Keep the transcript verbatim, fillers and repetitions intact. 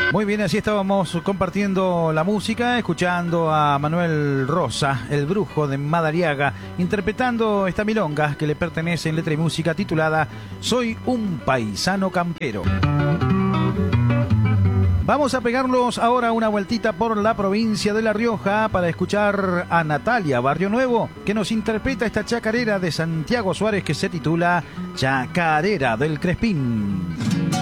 Muy bien, así estábamos compartiendo la música, escuchando a Manuel Rosa, el brujo de Madariaga, interpretando esta milonga que le pertenece en letra y música titulada Soy un paisano campero. Vamos a pegarnos ahora una vueltita por la provincia de La Rioja para escuchar a Natalia Barrio Nuevo, que nos interpreta esta chacarera de Santiago Suárez que se titula Chacarera del Crespín.